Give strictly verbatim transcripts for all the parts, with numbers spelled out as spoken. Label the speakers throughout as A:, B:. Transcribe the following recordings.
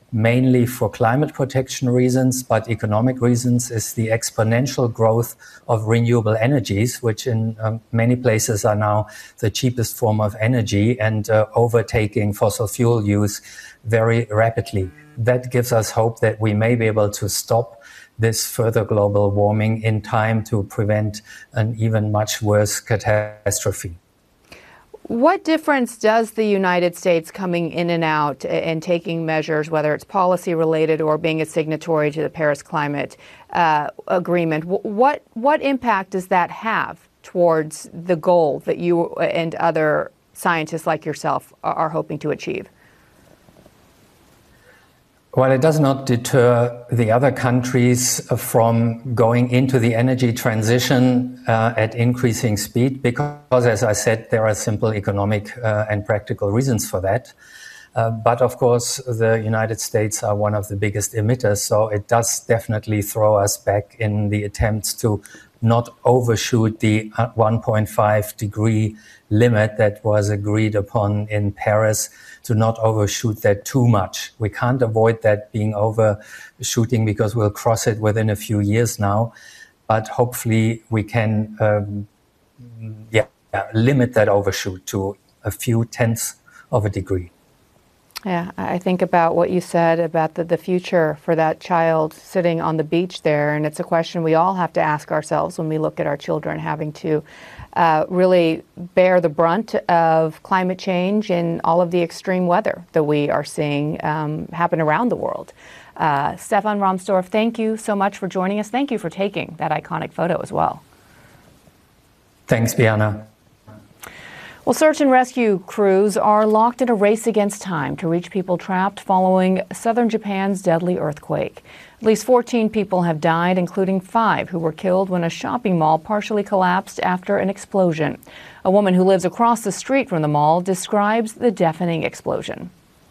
A: mainly for climate protection reasons, but economic reasons, is the exponential growth of renewable energies, which in um, many places are now the cheapest form of energy and uh, overtaking fossil fuel use very rapidly. That gives us hope that we may be able to stop this further global warming in time to prevent an even much worse catastrophe.
B: What difference does the United States coming in and out and taking measures, whether it's policy related or being a signatory to the Paris Climate uh, Agreement, what, what impact does that have towards the goal that you and other scientists like yourself are hoping to achieve?
A: Well, it does not deter the other countries from going into the energy transition uh, at increasing speed because, as I said, there are simple economic uh, and practical reasons for that. Uh, but of course, the United States are one of the biggest emitters, so it does definitely throw us back in the attempts to not overshoot the one point five degree limit that was agreed upon in Paris, to not overshoot that too much. We can't avoid that being overshooting because we'll cross it within a few years now, but hopefully we can um, yeah, limit that overshoot to a few tenths of a degree.
B: Yeah, I think about what you said about the, the future for that child sitting on the beach there, and it's a question we all have to ask ourselves when we look at our children having to uh, really bear the brunt of climate change and all of the extreme weather that we are seeing um, happen around the world. Uh, Stefan Rahmstorf, thank you so much for joining us. Thank you for taking that iconic photo as well.
A: Thanks, Bianna.
B: Well, search and rescue crews are locked in a race against time to reach people trapped following southern Japan's deadly earthquake. At least fourteen people have died, including five who were killed when a shopping mall partially collapsed after an explosion. A woman who lives across the street from the mall describes the deafening explosion.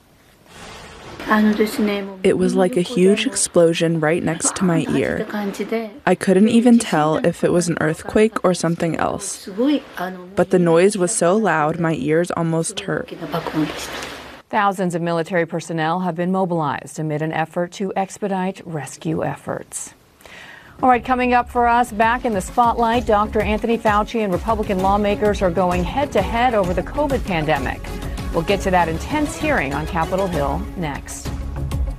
C: It was like a huge explosion right next to my ear. I couldn't even tell if it was an earthquake or something else. But the noise was so loud, my ears almost hurt.
B: Thousands of military personnel have been mobilized amid an effort to expedite rescue efforts. All right, coming up for us, back in the spotlight, Doctor Anthony Fauci and Republican lawmakers are going head-to-head over the COVID pandemic. We'll get to that intense hearing on Capitol Hill next.